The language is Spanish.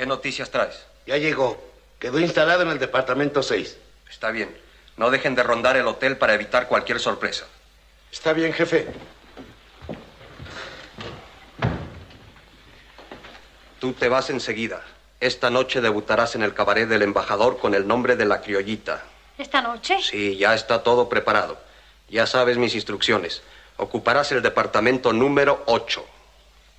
¿Qué noticias traes? Ya llegó. Quedó instalado en el departamento 6. Está bien. No dejen de rondar el hotel para evitar cualquier sorpresa. Está bien, jefe. Tú te vas enseguida. Esta noche debutarás en el cabaret del embajador con el nombre de La Criollita. ¿Esta noche? Sí, ya está todo preparado. Ya sabes mis instrucciones. Ocuparás el departamento número 8.